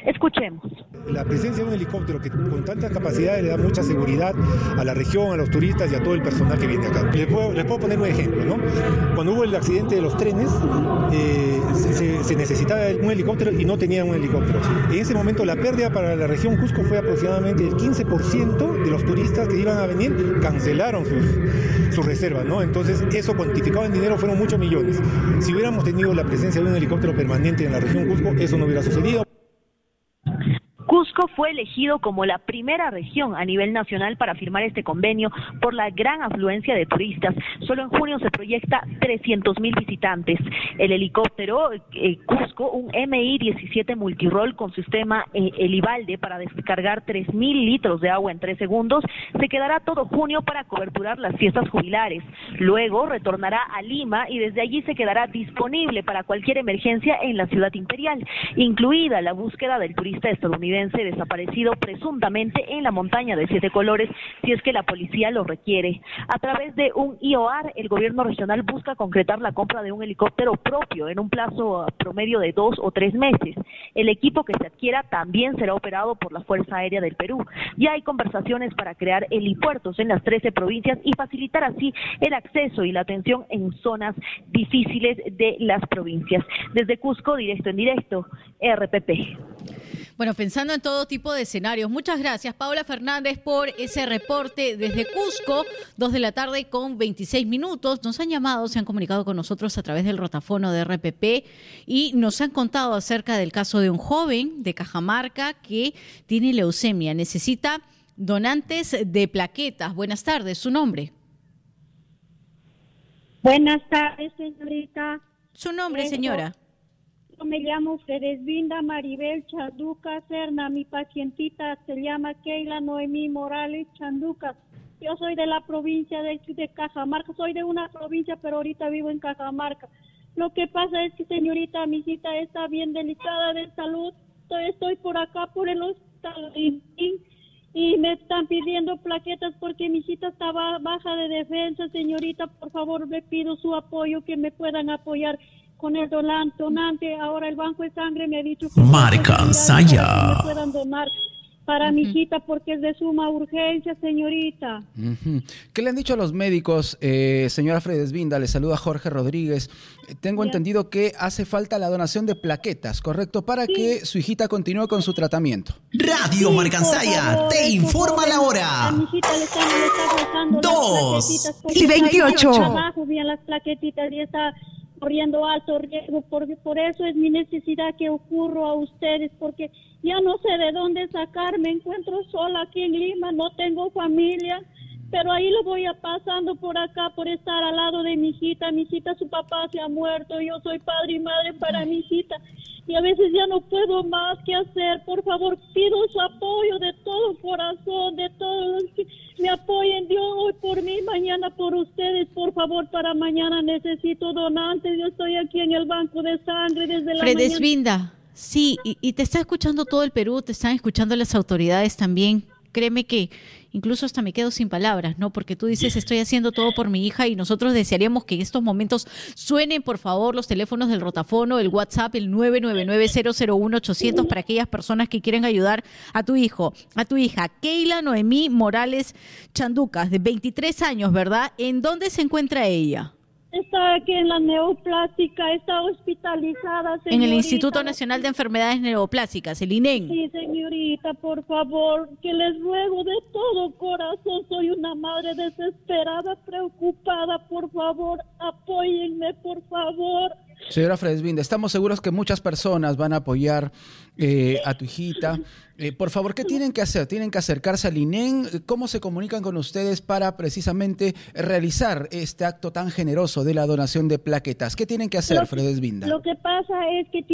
Escuchemos. La presencia de un helicóptero que con tanta capacidad le da mucha seguridad a la región, a los turistas y a todo el personal que viene acá. Les puedo poner un ejemplo, ¿no? Cuando hubo el accidente de los trenes, se necesitaba un helicóptero y no tenían un helicóptero. En ese momento la pérdida para la región Cusco fue aproximadamente el 15% de los turistas que iban a venir cancelaron sus reservas, ¿no? Entonces eso cuantificado en dinero fueron muchos millones. Si hubiéramos tenido la presencia de un helicóptero permanente en la región Cusco, eso no hubiera sucedido. Cusco fue elegido como la primera región a nivel nacional para firmar este convenio por la gran afluencia de turistas. Solo en junio se proyecta 300,000 visitantes. El helicóptero Cusco, un Mi-17 multirol con sistema Helibalde para descargar 3,000 litros de agua en 3 segundos, se quedará todo junio para coberturar las fiestas jubilares. Luego retornará a Lima y desde allí se quedará disponible para cualquier emergencia en la ciudad imperial, incluida la búsqueda del turista estadounidense desaparecido presuntamente en la montaña de 7 colores, si es que la policía lo requiere. A través de un IOAR, el gobierno regional busca concretar la compra de un helicóptero propio en un plazo promedio de 2 o 3 meses. El equipo que se adquiera también será operado por la Fuerza Aérea del Perú. Ya hay conversaciones para crear helipuertos en las 13 provincias y facilitar así el acceso y la atención en zonas difíciles de las provincias. Desde Cusco, directo en directo, RPP. Bueno, pensando en todo tipo de escenarios. Muchas gracias, Paola Fernández, por ese reporte desde Cusco, 2:26 p.m. Nos han llamado, se han comunicado con nosotros a través del rotafono de RPP y nos han contado acerca del caso de un joven de Cajamarca que tiene leucemia. Necesita donantes de plaquetas. Buenas tardes, ¿su nombre? Buenas tardes, señorita. ¿Su nombre, señora? Yo me llamo Fredesvinda Maribel Chanduca Serna. Mi pacientita se llama Keila Noemí Morales Chanduca. Yo soy de la provincia de Cajamarca. Soy de una provincia, pero ahorita vivo en Cajamarca. Lo que pasa es que, señorita, mi hijita está bien delicada de salud. Estoy por acá, por el hospital, y me están pidiendo plaquetas porque mi hijita está baja de defensa. Señorita, por favor, le pido su apoyo, que me puedan apoyar con el donante. Ahora el Banco de Sangre me ha dicho que me puedan donar para mi hijita porque es de suma urgencia, señorita. ¿Qué le han dicho a los médicos, señora Fredesvinda? Le saluda Jorge Rodríguez. Tengo entendido que hace falta la donación de plaquetas, ¿correcto? Para que su hijita continúe con su tratamiento. Radio Marcansaya te informa la hora. A mi hijita le está faltando 2:28 p.m. Abajo bien las plaquetitas y está corriendo alto riesgo, por eso es mi necesidad que ocurro a ustedes, porque ya no sé de dónde sacar, me encuentro sola aquí en Lima, no tengo familia, pero ahí lo voy pasando por acá, por estar al lado de mi hijita, su papá se ha muerto, yo soy padre y madre para mi hijita, y a veces ya no puedo más que hacer. Por favor, pido su apoyo de todo corazón, de todos los que me apoyen, Dios, hoy por mí, mañana por ustedes, por favor, para mañana necesito donantes. Yo estoy aquí en el banco de sangre desde la Fredesvinda, mañana. sí, y te está escuchando todo el Perú, te están escuchando las autoridades también. Créeme que incluso hasta me quedo sin palabras, ¿no? Porque tú dices, estoy haciendo todo por mi hija y nosotros desearíamos que en estos momentos suenen, por favor, los teléfonos del rotafono, el WhatsApp, el 999-001-800 para aquellas personas que quieren ayudar a tu hijo, a tu hija. Keila Noemí Morales Chanducas, de 23 años, ¿verdad? ¿En dónde se encuentra ella? Está aquí en la neoplástica, está hospitalizada, señorita. En el Instituto Nacional de Enfermedades Neoplásicas, el INEN. Sí, señorita, por favor, que les ruego de todo corazón, soy una madre desesperada, preocupada, por favor, apóyenme, por favor. Señora Fredesvinda, estamos seguros que muchas personas van a apoyar a tu hijita. Por favor, ¿qué tienen que hacer? ¿Tienen que acercarse al INEN? ¿Cómo se comunican con ustedes para precisamente realizar este acto tan generoso de la donación de plaquetas? ¿Qué tienen que hacer, Fredesvinda? Lo que pasa es que